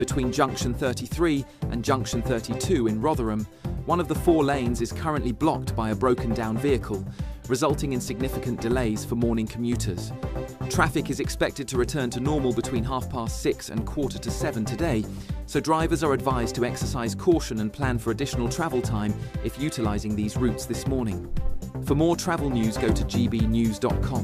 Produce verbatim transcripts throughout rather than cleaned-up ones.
Between junction thirty-three and junction thirty-two in Rotherham, one of the four lanes is currently blocked by a broken-down vehicle, resulting in significant delays for morning commuters. Traffic is expected to return to normal between half past six and quarter to seven today, so drivers are advised to exercise caution and plan for additional travel time if utilising these routes this morning. For more travel news, go to g b news dot com.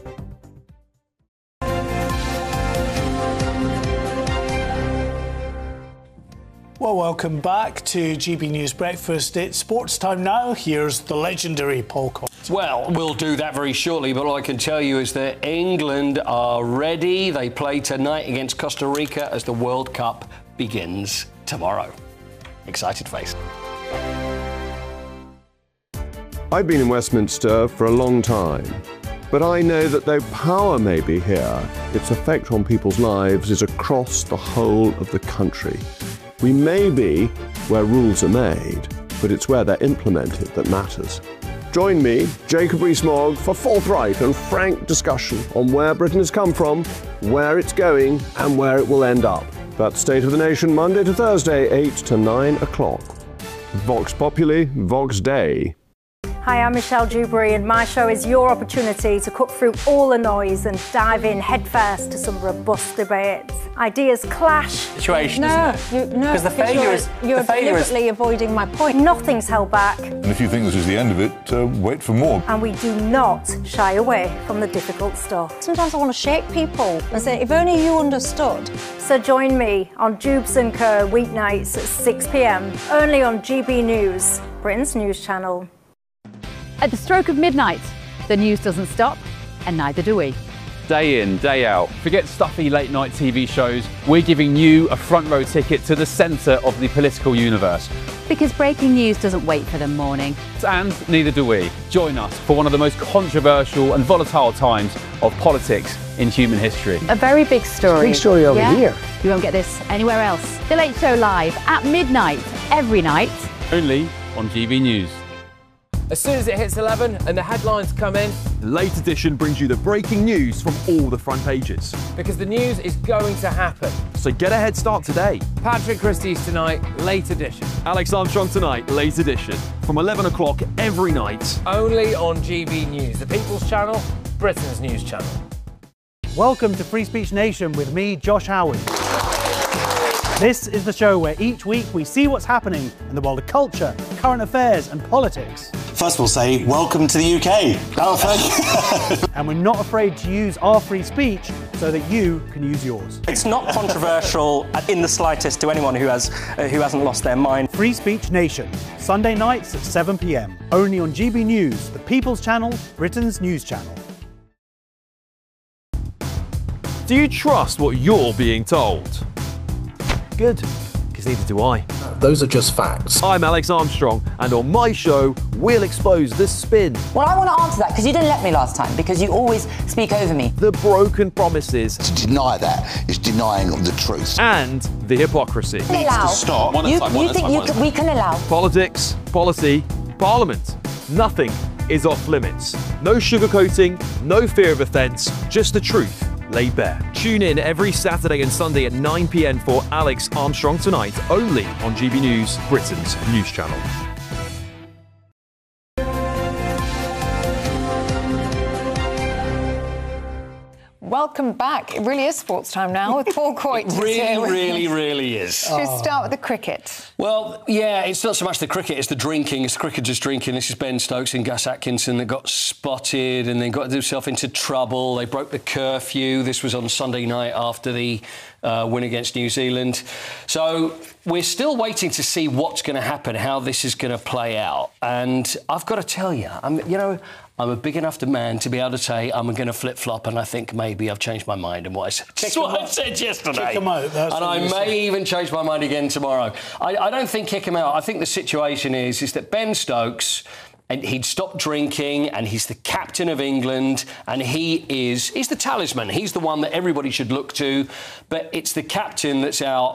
Well, welcome back to G B News Breakfast. It's sports time now. Here's the legendary Paul Collins. Well, we'll do that very shortly, but all I can tell you is that England are ready. They play tonight against Costa Rica as the World Cup begins tomorrow. Excited face. I've been in Westminster for a long time, but I know that though power may be here, its effect on people's lives is across the whole of the country. We may be where rules are made, but it's where they're implemented that matters. Join me, Jacob Rees-Mogg, for forthright and frank discussion on where Britain has come from, where it's going, and where it will end up. That's State of the Nation, Monday to Thursday, eight to nine o'clock. Vox Populi, Vox Dei. Hi, I'm Michelle Dewberry, and my show is your opportunity to cut through all the noise and dive in headfirst to some robust debates. Ideas clash. Situation, No, isn't it? you, no, Because the failure you're, is you're the failure deliberately is... avoiding my point. Nothing's held back, And if you think this is the end of it, uh, wait for more. and we do not shy away from the difficult stuff. Sometimes I want to shake people and say, if only you understood. So join me on Jubes and Co weeknights at six p m, only on G B News, Britain's news channel. At the stroke of midnight, the news doesn't stop, and neither do we. Day in, day out. Forget stuffy late night T V shows. We're giving you a front row ticket to the centre of the political universe. Because breaking news doesn't wait for the morning. And neither do we. Join us for one of the most controversial and volatile times of politics in human history. A very big story. Big story over yeah? here. You won't get this anywhere else. The Late Show live at midnight, every night. Only on G B News. As soon as it hits eleven and the headlines come in, the Late Edition brings you the breaking news from all the front pages. Because the news is going to happen. So get a head start today. Patrick Christie's tonight, Late Edition. Alex Armstrong tonight, Late Edition. From eleven o'clock every night. Only on G B News, the People's Channel, Britain's news channel. Welcome to Free Speech Nation with me, Josh Howard. This is the show where each week we see what's happening in the world of culture, current affairs and politics. First we'll say, welcome to the U K. Oh, thank you. And we're not afraid to use our free speech so that you can use yours. It's not controversial in the slightest to anyone who has uh, who hasn't lost their mind. Free Speech Nation, Sunday nights at seven p m, only on G B News, the People's Channel, Britain's news channel. Do you trust what you're being told? Good, because neither do I. Those are just facts. I'm Alex Armstrong, and on my show, we'll expose the spin. Well, I want to answer that, because you didn't let me last time, because you always speak over me. The broken promises. To deny that is denying the truth. And the hypocrisy. We allow. Needs to stop. You, you, you think you can, we can allow? Politics, policy, parliament. Nothing is off limits. No sugarcoating, no fear of offence, just the truth laid bare. Tune in every Saturday and Sunday at nine p m for Alex Armstrong Tonight, only on G B News, Britain's news channel. Welcome back. It really is sports time now with Paul Coit. It really, really, really is. Should we start with the cricket? Well, yeah, it's not so much the cricket, it's the drinking. It's cricketers drinking. This is Ben Stokes and Gus Atkinson that got spotted and then got themselves into trouble. They broke the curfew. This was on Sunday night after the uh, win against New Zealand. So we're still waiting to see what's going to happen, how this is going to play out. And I've got to tell you, I'm, you know, I'm a big enough man to be able to say I'm going to flip-flop, and I think maybe I've changed my mind in what I said. That's what I said yesterday. Kick him out. That's and I may said. even change my mind again tomorrow. I, I don't think kick him out. I think the situation is, is that Ben Stokes, and he'd stopped drinking, and he's the captain of England, and he is, he's the talisman. He's the one that everybody should look to, but it's the captain that's out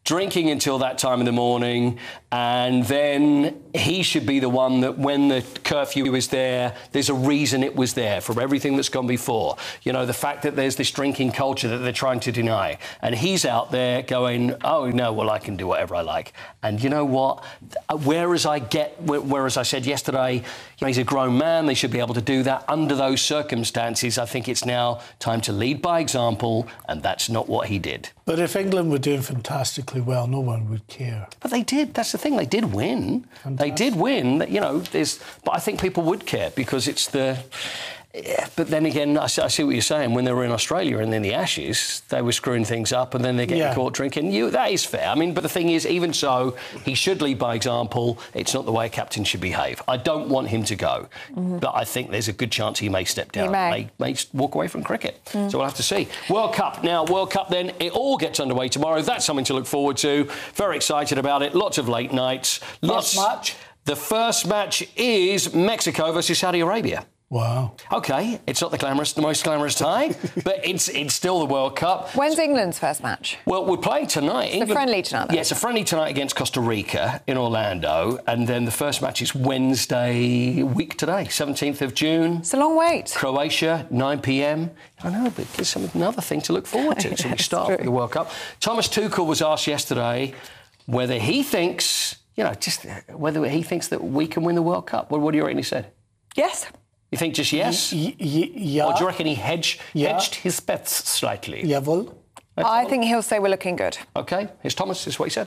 drinking until that time in the morning, and then he should be the one that when the curfew was there, there's a reason it was there from everything that's gone before. You know, the fact that there's this drinking culture that they're trying to deny. And he's out there going, oh, no, well, I can do whatever I like. And you know what? Whereas I get, whereas I said yesterday, you know, he's a grown man, they should be able to do that. Under those circumstances, I think it's now time to lead by example, and that's not what he did. But if England were doing fantastically well, no one would care. But they did. That's the thing. They did win. Fantastic. They did win. You know, there's. But I think people would care because it's the. Yeah, but then again, I see, I see what you're saying. When they were in Australia and in the Ashes, they were screwing things up, and then they're getting yeah. caught drinking. You, that is fair. I mean, but the thing is, even so, he should lead by example. It's not the way a captain should behave. I don't want him to go, mm-hmm. but I think there's a good chance he may step down, he may. may, may walk away from cricket. Mm. So we'll have to see. World Cup now. World Cup. Then it all gets underway tomorrow. That's something to look forward to. Very excited about it. Lots of late nights. Lots. First match. The first match is Mexico versus Saudi Arabia. Wow. OK, it's not the glamorous, the most glamorous tie, but it's it's still the World Cup. When's England's first match? Well, we're playing tonight. It's England, a friendly tonight, though. Yeah, it's a friendly tonight against Costa Rica in Orlando, and then the first match is Wednesday week today, seventeenth of June. It's a long wait. Croatia, nine p m. I know, but it's some, another thing to look forward to. So we start with the World Cup. Thomas Tuchel was asked yesterday whether he thinks, you know, just whether he thinks that we can win the World Cup. What, what do you reckon he said? Yes. You think just yes? Y- y- yeah. Or do you reckon he hedged, yeah. hedged his bets slightly? Jawohl. I think he'll say we're looking good. OK, here's Thomas, this is what he said.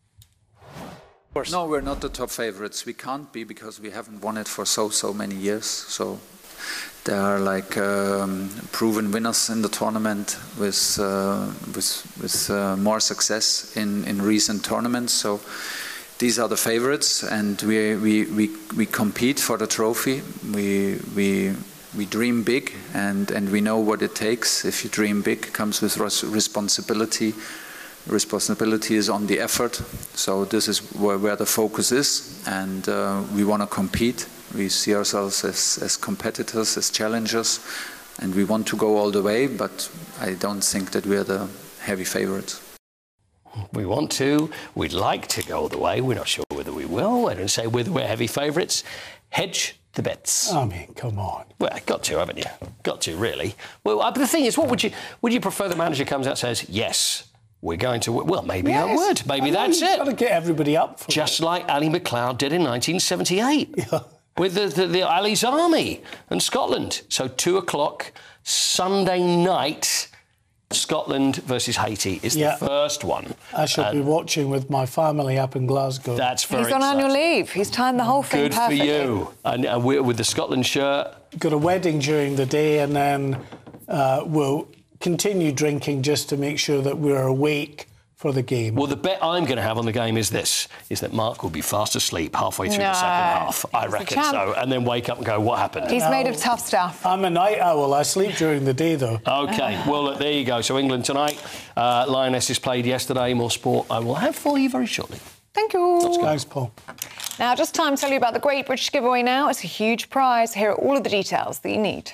No, we're not the top favourites. We can't be because we haven't won it for so, so many years. So there are like um, proven winners in the tournament with, uh, with, with uh, more success in, in recent tournaments. So these are the favourites, and we, we, we, we compete for the trophy. We, we, we dream big, and, and we know what it takes. If you dream big, it comes with responsibility. Responsibility is on the effort. So this is where, where the focus is, and uh, we want to compete. We see ourselves as, as competitors, as challengers, and we want to go all the way, but I don't think that we're the heavy favourites. We want to, we'd like to go all the way. We're not sure whether we will. I don't say whether we're heavy favourites. Hedge the bets. I mean, come on. Well, got to, haven't you? Got to, really. Well, uh, but the thing is, what would you would you prefer the manager comes out and says, yes, we're going to... Well, maybe yes. I would. Maybe I that's you've it. Got to get everybody up for Just it. like Ali MacLeod did in nineteen seventy-eight. Yeah. With the, the, the Ali's Army and Scotland. So two o'clock Sunday night... Scotland versus Haiti is yeah. the first one. I shall and be watching with my family up in Glasgow. That's very He's on exciting. annual leave. He's timed the whole thing Good perfectly. for you. And, and we're with the Scotland shirt. Got a wedding during the day, and then uh, we'll continue drinking just to make sure that we're awake for the game. Well, the bet I'm going to have on the game is this, is that Mark will be fast asleep halfway through no, the second half. I reckon so. And then wake up and go, what happened? He's no, made of tough stuff. I'm a night owl. I sleep during the day, though. OK. Well, look, there you go. So England tonight. Uh, Lionesses played yesterday. More sport I will have for you very shortly. Thank you. Thanks, Paul. Now, just time to tell you about the Great British Giveaway now. It's a huge prize. Here are all of the details that you need.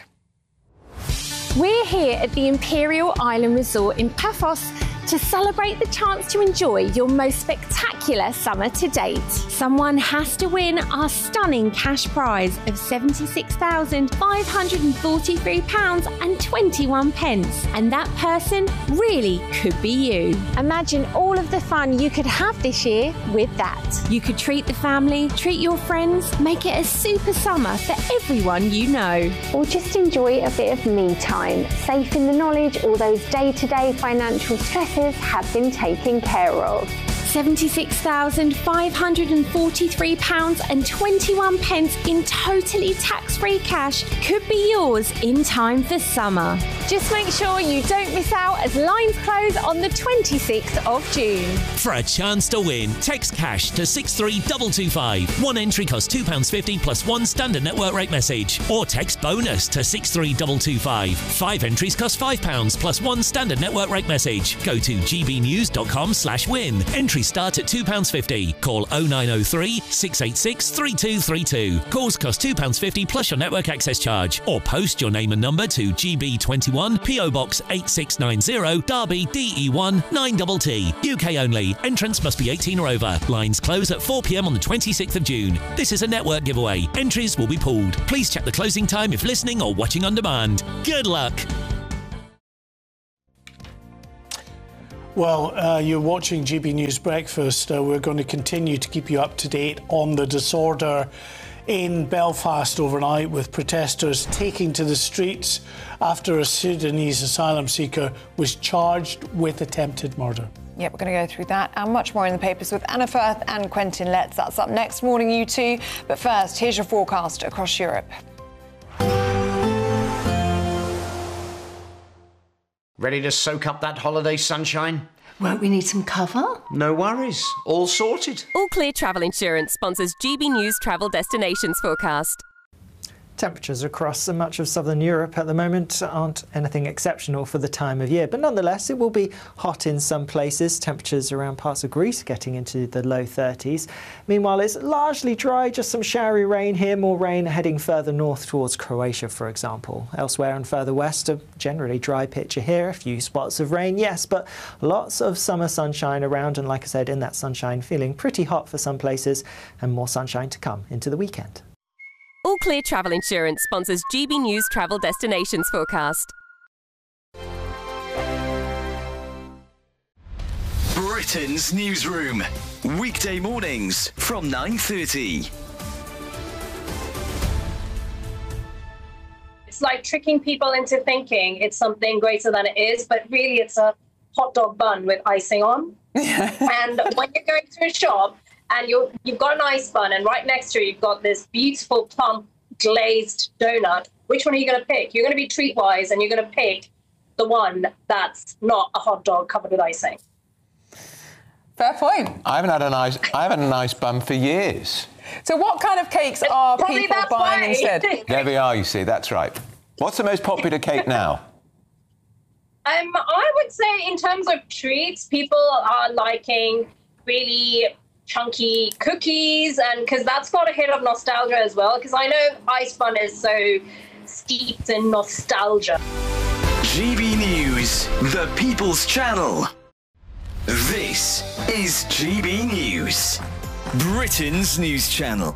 We're here at the Imperial Island Resort in Paphos to celebrate the chance to enjoy your most spectacular summer to date. Someone has to win our stunning cash prize of seventy-six thousand five hundred forty-three pounds and twenty-one pence. And that person really could be you. Imagine all of the fun you could have this year with that. You could treat the family, treat your friends, make it a super summer for everyone you know. Or just enjoy a bit of me time, safe in the knowledge all those day-to-day financial stresses have been taken care of. seventy-six thousand five hundred forty-three pounds and twenty-one pence in totally tax-free cash could be yours in time for summer. Just make sure you don't miss out as lines close on the twenty-sixth of June. For a chance to win, text cash to six three two two five. One entry costs two pounds fifty plus one standard network rate message. Or text bonus to six three two two five. Five entries cost five pounds plus one standard network rate message. Go to gbnews dot com slash win. Entries Fees start at two pounds fifty. Call oh nine oh three, six eight six, three two three two. Calls cost two pounds fifty plus your network access charge. Or post your name and number to G B twenty-one, P O Box eight six nine zero, Derby D E one nine T T. U K only. Entrance must be eighteen or over. Lines close at four p m on the twenty-sixth of June. This is a network giveaway. Entries will be pulled. Please check the closing time if listening or watching on demand. Good luck. Well, uh, you're watching G B News Breakfast. Uh, we're going to continue to keep you up to date on the disorder in Belfast overnight, with protesters taking to the streets after a Sudanese asylum seeker was charged with attempted murder. Yeah, we're going to go through that and much more in the papers with Anna Firth and Quentin Letts. That's up next. Morning, you two. But first, here's your forecast across Europe. Ready to soak up that holiday sunshine? Won't we need some cover? No worries. All sorted. All Clear Travel Insurance sponsors G B News Travel Destinations Forecast. Temperatures across much of southern Europe at the moment aren't anything exceptional for the time of year, but nonetheless it will be hot in some places. Temperatures around parts of Greece getting into the low thirties. Meanwhile, it's largely dry, just some showery rain here, more rain heading further north towards Croatia, for example. Elsewhere and further west, a generally dry picture here, a few spots of rain, yes, but lots of summer sunshine around, and like I said, in that sunshine feeling pretty hot for some places, and more sunshine to come into the weekend. All Clear Travel Insurance sponsors G B News Travel Destinations Forecast. Britain's Newsroom. Weekday mornings from nine thirty. It's like tricking people into thinking it's something greater than it is, but really it's a hot dog bun with icing on. And when you're going to a shop, and you're, you've got an ice bun, and right next to it, you've got this beautiful, plump, glazed donut. Which one are you going to pick? You're going to be treat-wise, and you're going to pick the one that's not a hot dog covered with icing. Fair point. I haven't had a nice, I haven't had a nice bun for years. So what kind of cakes are Probably people that's buying why. instead? There we are, you see, that's right. What's the most popular cake now? Um, I would say in terms of treats, people are liking really chunky cookies, and because that's got a hit of nostalgia as well, because I know ice bun is so steeped in nostalgia. G B News, the People's Channel. This is G B News, Britain's news channel.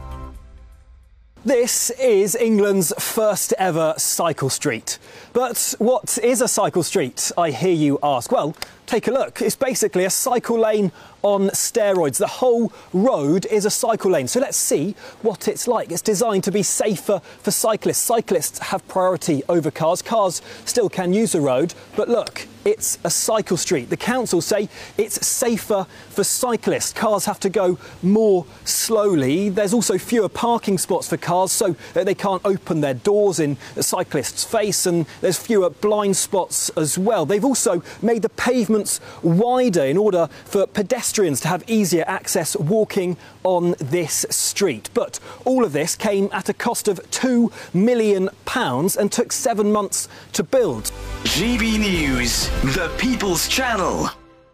This is England's first ever cycle street. But what is a cycle street, I hear you ask? Well, take a look. It's basically a cycle lane on steroids. The whole road is a cycle lane. So let's see what it's like. It's designed to be safer for cyclists. Cyclists have priority over cars. Cars still can use the road, but look, it's a cycle street. The council say it's safer for cyclists. Cars have to go more slowly. There's also fewer parking spots for cars, so that they can't open their doors in a cyclist's face, and there's fewer blind spots as well. They've also made the pavements wider in order for pedestrians to have easier access walking on this street. But all of this came at a cost of two million pounds and took seven months to build. G B News, the People's Channel.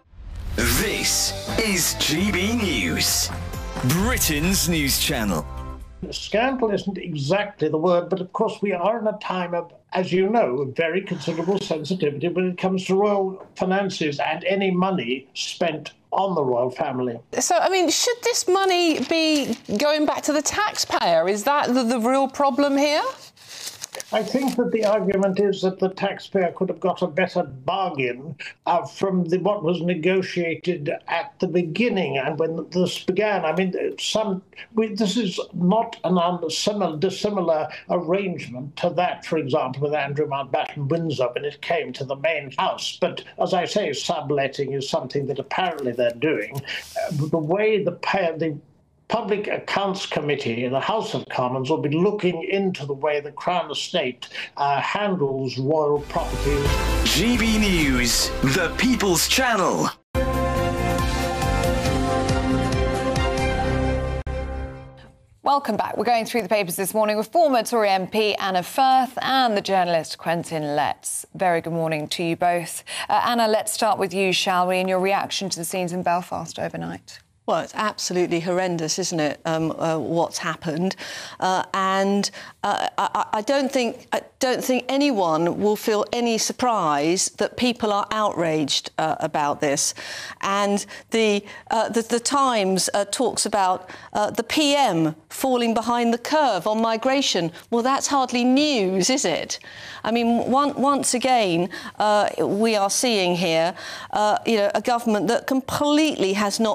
This is G B News, Britain's news channel. Scandal isn't exactly the word, but of course we are in a time of, as you know, very considerable sensitivity when it comes to royal finances and any money spent on the royal family. So, I mean, should this money be going back to the taxpayer? Is that the, the real problem here? I think that the argument is that the taxpayer could have got a better bargain uh, from the, what was negotiated at the beginning. And when this began, I mean, some we, this is not an unsimilar, dissimilar arrangement to that, for example, with Andrew Mountbatten Windsor when it came to the main house. But as I say, subletting is something that apparently they're doing. Uh, the way the pair, the Public Accounts Committee in the House of Commons will be looking into the way the Crown Estate uh, handles royal property. G B News, the People's Channel. Welcome back. We're going through the papers this morning with former Tory M P Anna Firth and the journalist Quentin Letts. Very good morning to you both. Uh, Anna, let's start with you, shall we, and your reaction to the scenes in Belfast overnight. Well, it's absolutely horrendous, isn't it, um, uh, what's happened? Uh, and uh, I, I don't think I don't think anyone will feel any surprise that people are outraged uh, about this. And the uh, the, the Times uh, talks about uh, the P M falling behind the curve on migration. Well, that's hardly news, is it? I mean, one, once again, uh, we are seeing here, uh, you know, a government that completely has not